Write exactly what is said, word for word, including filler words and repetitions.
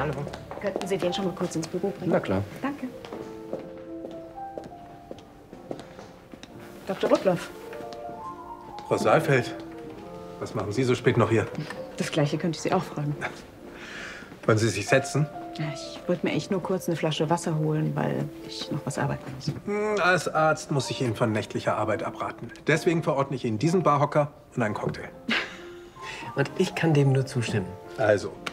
Hallo. Könnten Sie den schon mal kurz ins Büro bringen? Na klar. Danke. Doktor Rudloff. Frau Saalfeld, was machen Sie so spät noch hier? Das Gleiche könnte ich Sie auch fragen. Wollen Sie sich setzen? Ja, ich wollte mir echt nur kurz eine Flasche Wasser holen, weil ich noch was arbeiten muss. Hm, als Arzt muss ich Ihnen von nächtlicher Arbeit abraten. Deswegen verordne ich Ihnen diesen Barhocker und einen Cocktail. Und ich kann dem nur zustimmen. Also,